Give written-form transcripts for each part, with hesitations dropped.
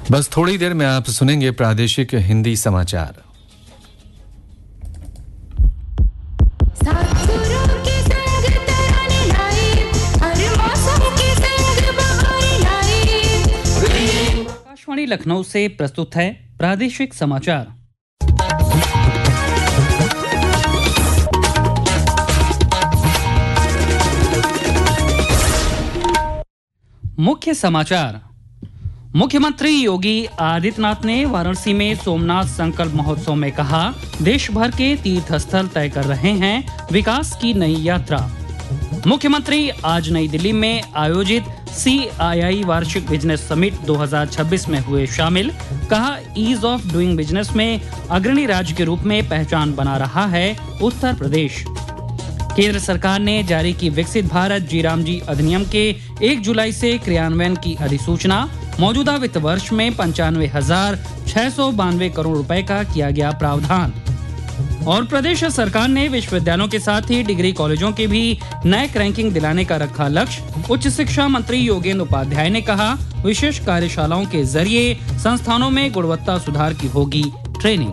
बस थोड़ी देर में आप सुनेंगे प्रादेशिक हिंदी समाचार। आकाशवाणी लखनऊ से प्रस्तुत है प्रादेशिक समाचार। मुख्य समाचार। मुख्यमंत्री योगी आदित्यनाथ ने वाराणसी में सोमनाथ संकल्प महोत्सव में कहा, देश भर के तीर्थ स्थल तय कर रहे हैं विकास की नई यात्रा। मुख्यमंत्री आज नई दिल्ली में आयोजित CII वार्षिक बिजनेस समिट 2026 में हुए शामिल। कहा, ईज ऑफ डूइंग बिजनेस में अग्रणी राज्य के रूप में पहचान बना रहा है उत्तर प्रदेश। केंद्र सरकार ने जारी की विकसित भारत जी राम जी अधिनियम के 1 जुलाई से क्रियान्वयन की अधिसूचना। मौजूदा वित्त वर्ष में 95,692 करोड़ रुपए का किया गया प्रावधान। और प्रदेश सरकार ने विश्वविद्यालयों के साथ ही डिग्री कॉलेजों के भी नैक रैंकिंग दिलाने का रखा लक्ष्य। उच्च शिक्षा मंत्री योगेंद्र उपाध्याय ने कहा, विशेष कार्यशालाओं के जरिए संस्थानों में गुणवत्ता सुधार की होगी ट्रेनिंग।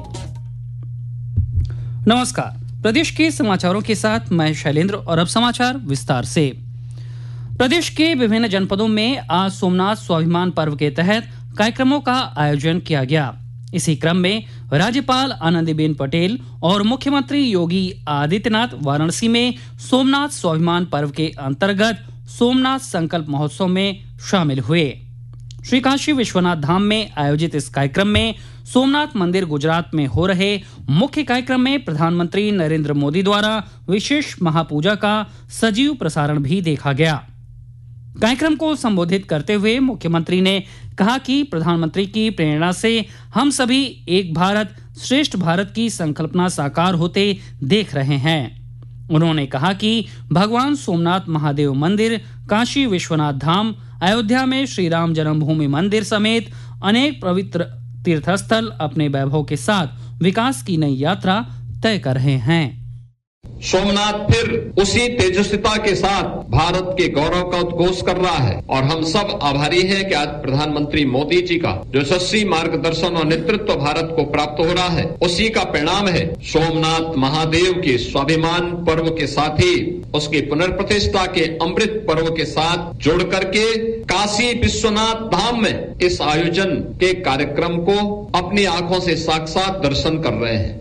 नमस्कार, प्रदेश के समाचारों के साथ मैं शैलेंद्र और अब समाचार विस्तार से। प्रदेश के विभिन्न जनपदों में आज सोमनाथ स्वाभिमान पर्व के तहत कार्यक्रमों का आयोजन किया गया। इसी क्रम में राज्यपाल आनंदीबेन पटेल और मुख्यमंत्री योगी आदित्यनाथ वाराणसी में सोमनाथ स्वाभिमान पर्व के अंतर्गत सोमनाथ संकल्प महोत्सव में शामिल हुए। श्री काशी विश्वनाथ धाम में आयोजित इस कार्यक्रम में सोमनाथ मंदिर गुजरात में हो रहे मुख्य कार्यक्रम में प्रधानमंत्री नरेंद्र मोदी द्वारा विशेष महापूजा का सजीव प्रसारण भी देखा गया। कार्यक्रम को संबोधित करते हुए मुख्यमंत्री ने कहा कि प्रधानमंत्री की प्रेरणा से हम सभी एक भारत श्रेष्ठ भारत की संकल्पना साकार होते देख रहे हैं। उन्होंने कहा कि भगवान सोमनाथ महादेव मंदिर, काशी विश्वनाथ धाम, अयोध्या में श्री राम जन्मभूमि मंदिर समेत अनेक पवित्र तीर्थस्थल अपने वैभव के साथ विकास की नई यात्रा तय कर रहे हैं। सोमनाथ फिर उसी तेजस्विता के साथ भारत के गौरव का उद्घोष कर रहा है और हम सब आभारी हैं कि आज प्रधानमंत्री मोदी जी का जो यशस्वी मार्गदर्शन और नेतृत्व भारत को प्राप्त हो रहा है, उसी का परिणाम है सोमनाथ महादेव के स्वाभिमान पर्व के साथ ही उसकी पुनर्प्रतिष्ठा के अमृत पर्व के साथ जोड़ करके काशी विश्वनाथ धाम में इस आयोजन के कार्यक्रम को अपनी आंखों से साक्षात दर्शन कर रहे हैं।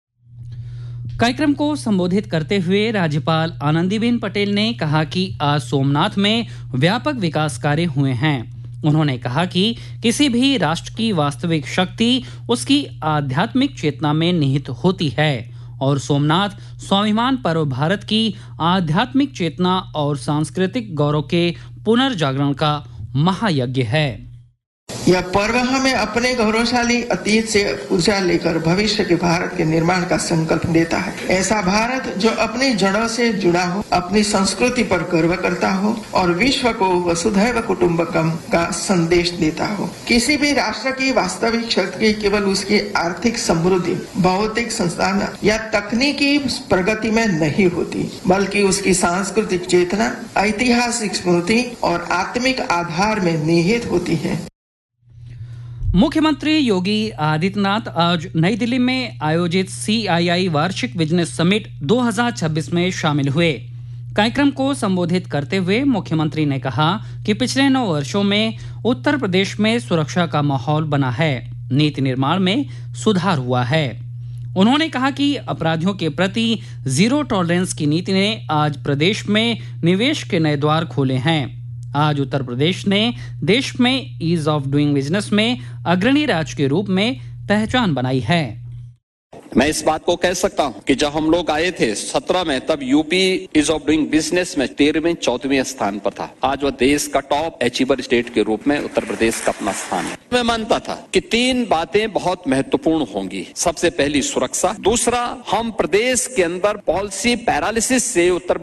कार्यक्रम को संबोधित करते हुए राज्यपाल आनंदीबेन पटेल ने कहा कि आज सोमनाथ में व्यापक विकास कार्य हुए हैं। उन्होंने कहा कि किसी भी राष्ट्र की वास्तविक शक्ति उसकी आध्यात्मिक चेतना में निहित होती है और सोमनाथ स्वाभिमान पर्व भारत की आध्यात्मिक चेतना और सांस्कृतिक गौरव के पुनर्जागरण का महायज्ञ है। यह पर्व हमें अपने गौरवशाली अतीत से ऊर्जा लेकर भविष्य के भारत के निर्माण का संकल्प देता है। ऐसा भारत जो अपनी जड़ों से जुड़ा हो, अपनी संस्कृति पर गर्व करता हो और विश्व को वसुधैव कुटुंबकम का संदेश देता हो। किसी भी राष्ट्र की वास्तविक शक्ति केवल उसकी आर्थिक समृद्धि, भौतिक संस्थान या तकनीकी प्रगति में नहीं होती, बल्कि उसकी सांस्कृतिक चेतना, ऐतिहासिक स्मृति और आत्मिक आधार में निहित होती है। मुख्यमंत्री योगी आदित्यनाथ आज नई दिल्ली में आयोजित CII वार्षिक बिजनेस समिट 2026 में शामिल हुए। कार्यक्रम को संबोधित करते हुए मुख्यमंत्री ने कहा कि पिछले 9 वर्षों में उत्तर प्रदेश में सुरक्षा का माहौल बना है, नीति निर्माण में सुधार हुआ है। उन्होंने कहा कि अपराधियों के प्रति जीरो टॉलरेंस की नीति ने आज प्रदेश में निवेश के नए द्वार खोले हैं। आज उत्तर प्रदेश ने देश में ईज ऑफ डूइंग बिजनेस में अग्रणी राज्य के रूप में पहचान बनाई है। मैं इस बात को कह सकता हूं कि जब हम लोग आए थे 17 में, तब UP ease of doing business में 13वें 14वें स्थान पर था। आज वह देश का टॉप अचीवर स्टेट के रूप में उत्तर प्रदेश का अपना स्थान है। मैं मानता था कि 3 बातें बहुत महत्वपूर्ण होंगी। सबसे पहली सुरक्षा, दूसरा हम प्रदेश के अंदर पॉलिसी पैरालिसिस से उत्तर